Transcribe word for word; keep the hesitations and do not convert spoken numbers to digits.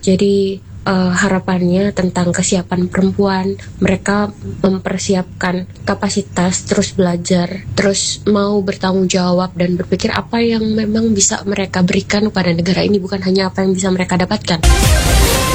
Jadi uh, harapannya tentang kesiapan perempuan, mereka mempersiapkan kapasitas, terus belajar, terus mau bertanggung jawab dan berpikir apa yang memang bisa mereka berikan kepada negara ini, bukan hanya apa yang bisa mereka dapatkan.